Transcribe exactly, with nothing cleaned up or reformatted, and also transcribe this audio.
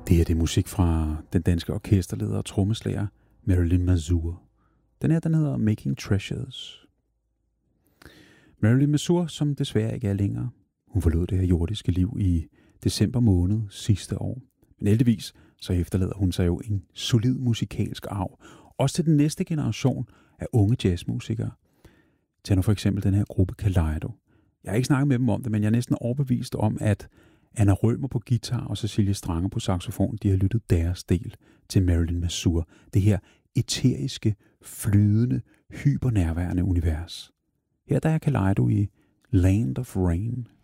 Det her det er musik fra den danske orkesterleder og trommeslager Marilyn Mazur. Den her den hedder Making Treasures. Marilyn Mazur, som desværre ikke er længere. Hun forlod det her jordiske liv i december måned sidste år. Men heldigvis så efterlader hun sig jo en solid musikalsk arv. Også til den næste generation af unge jazzmusikere. Tag nu for eksempel den her gruppe Kaleido. Jeg har ikke snakket med dem om det, men jeg er næsten overbevist om, at Anna Rømer på guitar og Cecilie Strange på saxofon, de har lyttet deres del til Marilyn Mazur. Det her eteriske, flydende, hypernærværende univers. Her der er Kaleido i Land of Rain.